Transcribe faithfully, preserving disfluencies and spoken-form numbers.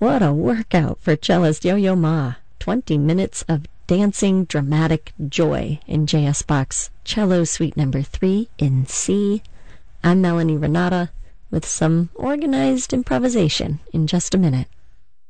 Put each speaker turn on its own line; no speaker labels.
What a workout for cellist Yo-Yo Ma. twenty minutes of dancing, dramatic joy in J S. Bach's Cello Suite Number three in C. I'm Melanie Renata with some organized improvisation in just a minute.